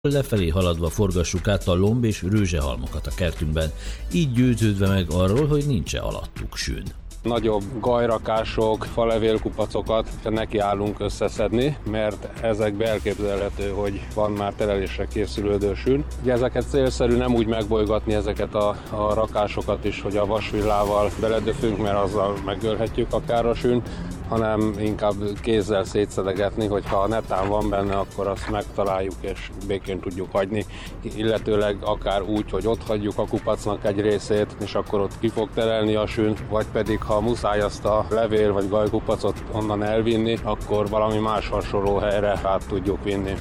lefelé haladva forgassuk át a lomb és rőzsehalmokat a kertünkben, így győződve meg arról, hogy nincs alattuk sün. Nagyobb gajrakások, falevélkupacokat nekiállunk összeszedni, mert ezekbe elképzelhető, hogy van már terelésre készülődő sün. Ugye ezeket célszerű nem úgy megbolygatni ezeket a rakásokat is, hogy a vasvillával beledöfünk, mert azzal megölhetjük akár a sün, hanem inkább kézzel szétszedegetni, hogyha netán van benne, akkor azt megtaláljuk és békén tudjuk hagyni, illetőleg akár úgy, hogy ott hagyjuk a kupacnak egy részét, és akkor ott ki fog terelni a sün, vagy pedig ha muszáj azt a levél vagy gajkupacot onnan elvinni, akkor valami más hasonló helyre át tudjuk vinni.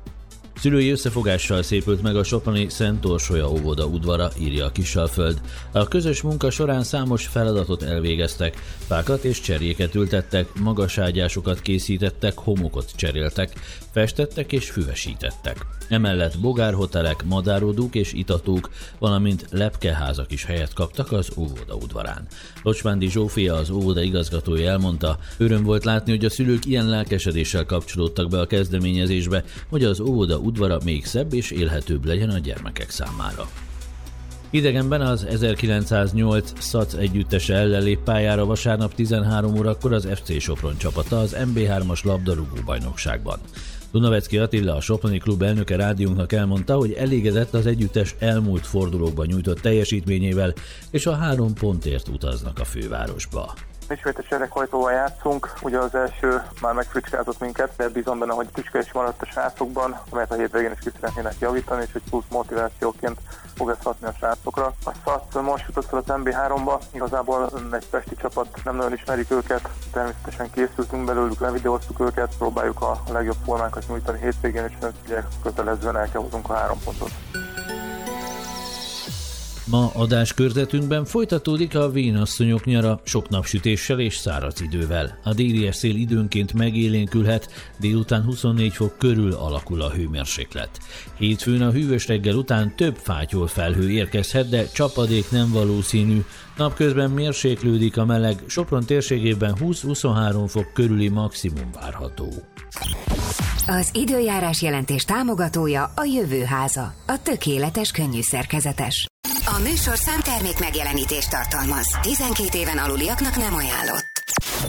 Szülői összefogással szépült meg a soproni Szent Orsolya óvoda udvara, írja a Kisalföld. A közös munka során számos feladatot elvégeztek, fákat és cserjéket ültettek, magaságyásokat készítettek, homokot cseréltek, festettek és füvesítettek. Emellett bogárhotelek, madárodók és itatók, valamint lepkeházak is helyet kaptak az óvoda udvarán. Locsmándi Zsófia, az óvoda igazgatója elmondta, öröm volt látni, hogy a szülők ilyen lelkesedéssel kapcsolódtak be a kezdeményezésbe, hogy az óvoda udvara még szebb és élhetőbb legyen a gyermekek számára. Idegenben az 1908 SZAC együttese ellen lép pályára vasárnap 13 órakor az FC Sopron csapata az MB3-as labdarúgó bajnokságban. Dunavecki Attila, a soproni klub elnöke rádiónknak elmondta, hogy elégedett az együttes elmúlt fordulókban nyújtott teljesítményével, és a 3 pontért utaznak a fővárosba. Ismét a sereghajtóval játszunk, ugye az első már megfricskázott minket, de bízom benne, hogy tücske is maradt a srácokban, amelyet a hétvégén is ki szeretnének javítani, és hogy plusz motivációként fog ezt hatni a srácokra. A SZAC most jutott fel az MB3-ba, igazából egy pesti csapat, nem nagyon ismerik őket, természetesen készültünk belőlük, levideóztuk őket, próbáljuk a legjobb formánkat nyújtani hétvégén, és ugye kötelezően el kell hoznunk a 3 pontot. Ma adáskörzetünkben folytatódik a vénasszonyok nyara sok napsütéssel és száraz idővel. A déli szél időnként megélénkülhet, délután 24 fok körül alakul a hőmérséklet. Hétfőn a hűvös reggel után több fátyol felhő érkezhet, de csapadék nem valószínű. Napközben mérséklődik a meleg, Sopron térségében 20-23 fok körüli maximum várható. Az időjárás jelentés támogatója a Jövőháza, a tökéletes könnyű szerkezetes. A műsor számtermék megjelenítést tartalmaz. 12 éven aluliaknak nem ajánlott.